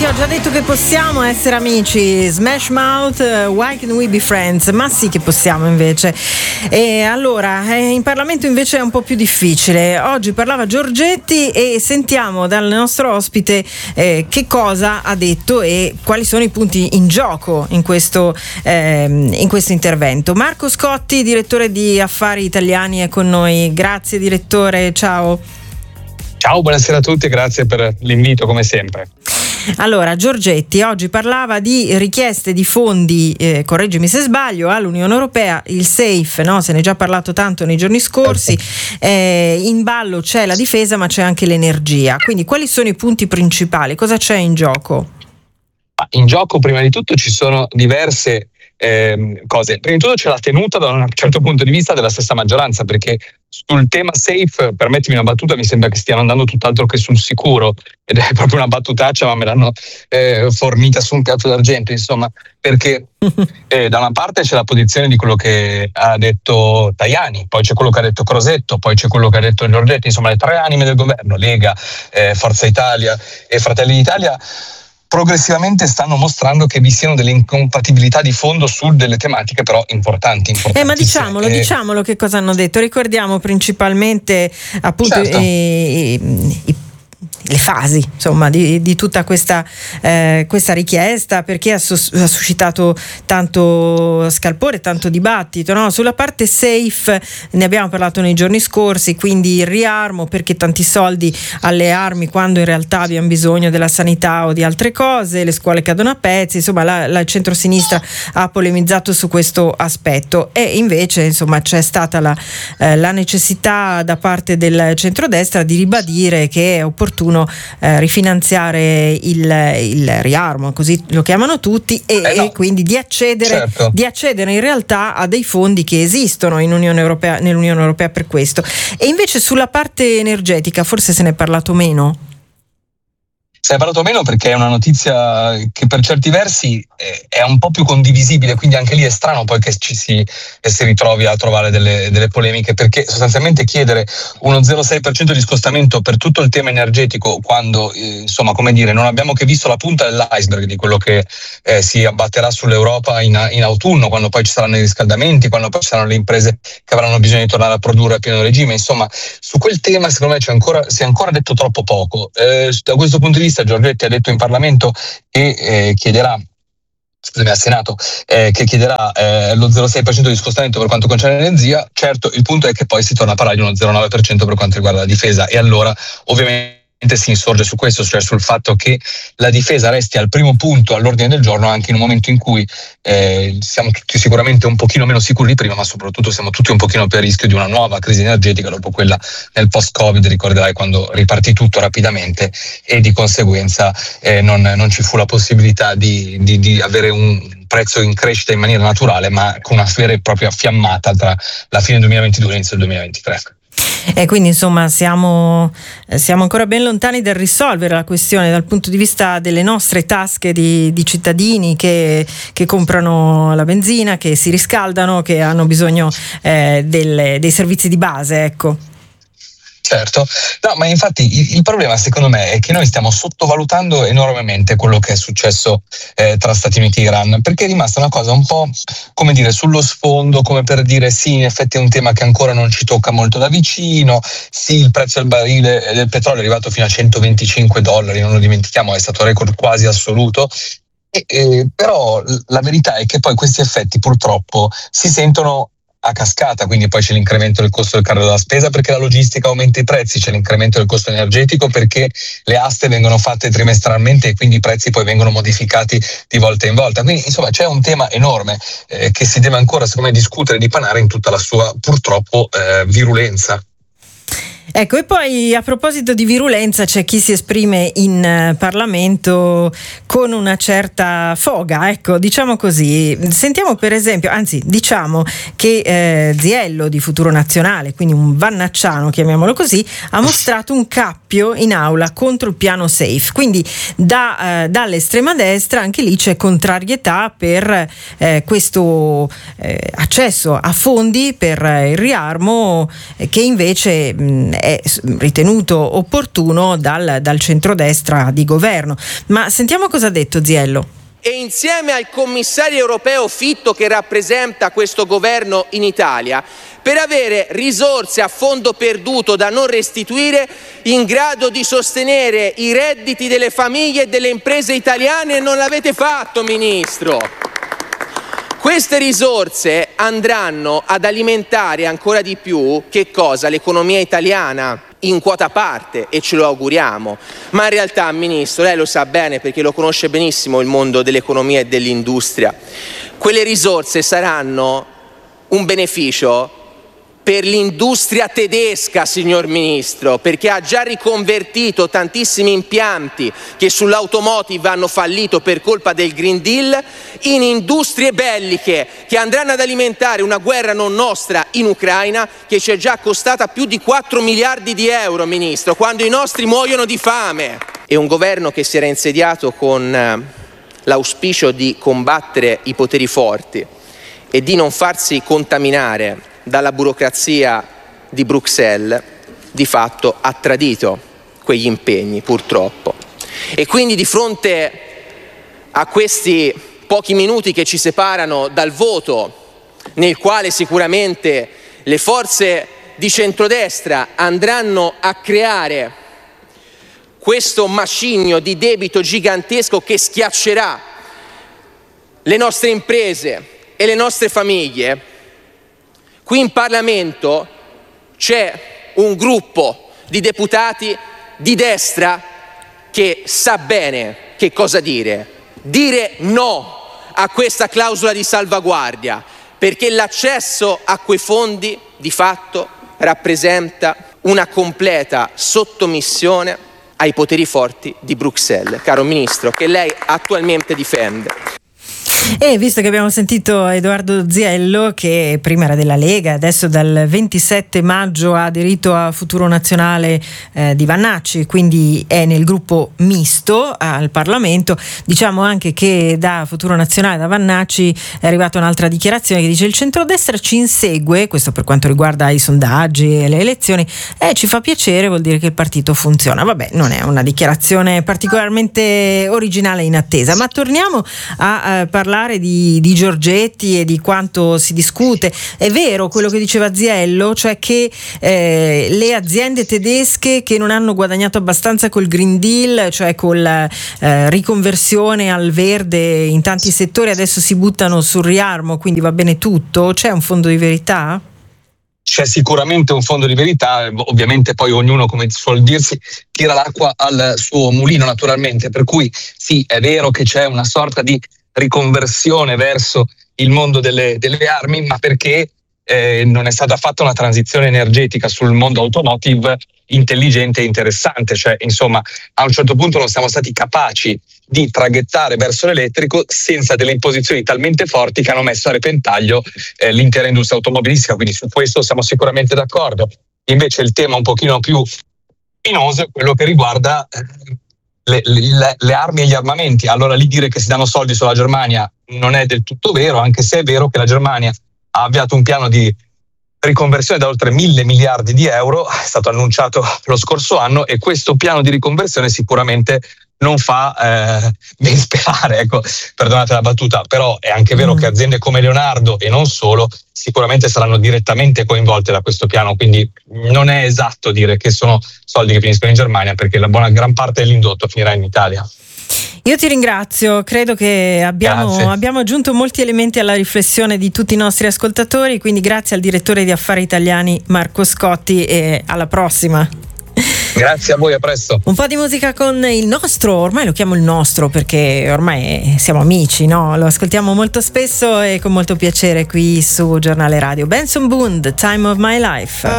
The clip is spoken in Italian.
ti ho già detto che possiamo essere amici. Smash Mouth, Why Can We Be Friends? Ma sì che possiamo invece. E allora, in Parlamento invece è un po' più difficile. Oggi parlava Giorgetti e sentiamo dal nostro ospite che cosa ha detto e quali sono i punti in gioco in questo intervento. Marco Scotti, direttore di Affari Italiani, è con noi. Grazie direttore, ciao. Ciao, buonasera a tutti e grazie per l'invito come sempre. Allora, Giorgetti oggi parlava di richieste di fondi, correggimi se sbaglio, all'Unione Europea, il SAFE, no? Se ne è già parlato tanto nei giorni scorsi, in ballo c'è la difesa ma c'è anche l'energia, quindi quali sono i punti principali? Cosa c'è in gioco? In gioco prima di tutto ci sono diverse cose. Prima di tutto c'è la tenuta da un certo punto di vista della stessa maggioranza, perché sul tema safe, permettimi una battuta, mi sembra che stiano andando tutt'altro che sul sicuro, ed è proprio una battutaccia, ma me l'hanno fornita su un piatto d'argento, insomma, perché da una parte c'è la posizione di quello che ha detto Tajani, poi c'è quello che ha detto Crosetto, poi c'è quello che ha detto Giorgetti, insomma le tre anime del governo, Lega, Forza Italia e Fratelli d'Italia, progressivamente stanno mostrando che vi siano delle incompatibilità di fondo su delle tematiche però importanti. Ma diciamolo che cosa hanno detto. Ricordiamo principalmente appunto certo. Le fasi insomma di tutta questa richiesta, perché ha suscitato tanto scalpore, tanto dibattito, no? Sulla parte safe ne abbiamo parlato nei giorni scorsi, quindi il riarmo, perché tanti soldi alle armi quando in realtà abbiamo bisogno della sanità o di altre cose, le scuole cadono a pezzi, insomma la centrosinistra ha polemizzato su questo aspetto e invece insomma c'è stata la necessità da parte del centrodestra di ribadire che è opportuno rifinanziare il riarmo, così lo chiamano tutti, e quindi di accedere in realtà a dei fondi che esistono nell'Unione Europea per questo. E invece sulla parte energetica forse se ne è parlato meno. Se ne è parlato meno perché è una notizia che per certi versi è un po' più condivisibile, quindi anche lì è strano poi che si ritrovi a trovare delle polemiche, perché sostanzialmente chiedere uno 0,6% di scostamento per tutto il tema energetico quando insomma, come dire, non abbiamo che visto la punta dell'iceberg di quello che si abbatterà sull'Europa in autunno, quando poi ci saranno i riscaldamenti, quando poi ci saranno le imprese che avranno bisogno di tornare a produrre a pieno regime, insomma su quel tema secondo me si è ancora detto troppo poco. Da questo punto di vista Giorgetti ha detto in Parlamento che chiederà, scusami, al Senato, che chiederà lo 0,6% di scostamento per quanto concerne l'energia. Certo, il punto è che poi si torna a parlare di uno 0,9% per quanto riguarda la difesa, e allora ovviamente si insorge su questo, cioè sul fatto che la difesa resti al primo punto all'ordine del giorno anche in un momento in cui siamo tutti sicuramente un pochino meno sicuri di prima, ma soprattutto siamo tutti un pochino più a rischio di una nuova crisi energetica dopo quella nel post-Covid, ricorderai, quando ripartì tutto rapidamente e di conseguenza non ci fu la possibilità di avere un prezzo in crescita in maniera naturale, ma con una vera e propria fiammata tra la fine del 2022 e l'inizio del 2023. E quindi insomma siamo ancora ben lontani dal risolvere la questione dal punto di vista delle nostre tasche di cittadini che comprano la benzina, che si riscaldano, che hanno bisogno dei servizi di base, ecco. Certo, no, ma infatti il problema secondo me è che noi stiamo sottovalutando enormemente quello che è successo tra Stati Uniti e Iran, perché è rimasta una cosa un po', come dire, sullo sfondo, come per dire sì, in effetti è un tema che ancora non ci tocca molto da vicino, sì, il prezzo del barile del petrolio è arrivato fino a $125, non lo dimentichiamo, è stato record quasi assoluto. Però la verità è che poi questi effetti purtroppo si sentono a cascata, quindi poi c'è l'incremento del costo del carro della spesa perché la logistica aumenta i prezzi, c'è l'incremento del costo energetico perché le aste vengono fatte trimestralmente e quindi i prezzi poi vengono modificati di volta in volta. Quindi insomma c'è un tema enorme che si deve ancora secondo me discutere e dipanare in tutta la sua purtroppo virulenza. Ecco, e poi a proposito di virulenza c'è chi si esprime in Parlamento con una certa foga, ecco, diciamo così. Sentiamo per esempio, anzi diciamo che Ziello di Futuro Nazionale, quindi un vannacciano, chiamiamolo così, ha mostrato un cappio in aula contro il piano SAFE, quindi dall'estrema destra anche lì c'è contrarietà per questo accesso a fondi per il riarmo che invece è ritenuto opportuno dal centrodestra di governo. Ma sentiamo cosa ha detto Ziello. E insieme al commissario europeo Fitto, che rappresenta questo governo in Italia, per avere risorse a fondo perduto da non restituire, in grado di sostenere i redditi delle famiglie e delle imprese italiane, e non l'avete fatto, Ministro. Queste risorse andranno ad alimentare ancora di più che cosa? L'economia italiana, in quota parte, e ce lo auguriamo. Ma in realtà, Ministro, lei lo sa bene perché lo conosce benissimo il mondo dell'economia e dell'industria, quelle risorse saranno un beneficio per l'industria tedesca, signor Ministro, perché ha già riconvertito tantissimi impianti che sull'automotive hanno fallito per colpa del Green Deal in industrie belliche che andranno ad alimentare una guerra non nostra in Ucraina, che ci è già costata più di 4 miliardi di euro, Ministro, quando i nostri muoiono di fame. E un governo che si era insediato con l'auspicio di combattere i poteri forti e di non farsi contaminare dalla burocrazia di Bruxelles, di fatto ha tradito quegli impegni, purtroppo. E quindi di fronte a questi pochi minuti che ci separano dal voto, nel quale sicuramente le forze di centrodestra andranno a creare questo macigno di debito gigantesco che schiaccerà le nostre imprese e le nostre famiglie, qui in Parlamento c'è un gruppo di deputati di destra che sa bene che cosa dire. Dire no a questa clausola di salvaguardia, perché l'accesso a quei fondi di fatto rappresenta una completa sottomissione ai poteri forti di Bruxelles, caro Ministro, che lei attualmente difende. E visto che abbiamo sentito Edoardo Ziello, che prima era della Lega, adesso dal 27 maggio ha aderito a Futuro Nazionale di Vannacci, quindi è nel gruppo misto al Parlamento, diciamo anche che da Futuro Nazionale, da Vannacci, è arrivata un'altra dichiarazione che dice: il centrodestra ci insegue, questo per quanto riguarda i sondaggi e le elezioni, ci fa piacere, vuol dire che il partito funziona. Vabbè, non è una dichiarazione particolarmente originale e inattesa, ma torniamo a parlare di Giorgetti e di quanto si discute. È vero quello che diceva Ziello, cioè che le aziende tedesche che non hanno guadagnato abbastanza col Green Deal, cioè con la riconversione al verde in tanti settori, adesso si buttano sul riarmo, quindi va bene tutto? C'è un fondo di verità? C'è sicuramente un fondo di verità, ovviamente poi ognuno, come suol dirsi, tira l'acqua al suo mulino, naturalmente, per cui sì, è vero che c'è una sorta di riconversione verso il mondo delle armi, ma perché non è stata fatta una transizione energetica sul mondo automotive intelligente e interessante, cioè insomma a un certo punto non siamo stati capaci di traghettare verso l'elettrico senza delle imposizioni talmente forti che hanno messo a repentaglio l'intera industria automobilistica, quindi su questo siamo sicuramente d'accordo. Invece il tema un pochino più spinoso è quello che riguarda le armi e gli armamenti. Allora lì dire che si danno soldi sulla Germania non è del tutto vero, anche se è vero che la Germania ha avviato un piano di riconversione da oltre 1.000 miliardi di euro, è stato annunciato lo scorso anno, e questo piano di riconversione sicuramente non fa ben sperare, ecco, perdonate la battuta, però è anche vero che aziende come Leonardo e non solo sicuramente saranno direttamente coinvolte da questo piano, quindi non è esatto dire che sono soldi che finiscono in Germania, perché la buona gran parte dell'indotto finirà in Italia. Io ti ringrazio, credo che abbiamo aggiunto molti elementi alla riflessione di tutti i nostri ascoltatori, quindi grazie al direttore di Affari Italiani Marco Scotti e alla prossima. Grazie a voi, a presto. Un po' di musica con il nostro, ormai lo chiamo il nostro perché ormai siamo amici, no? Lo ascoltiamo molto spesso e con molto piacere qui su Giornale Radio. Benson Boone, The Time of My Life.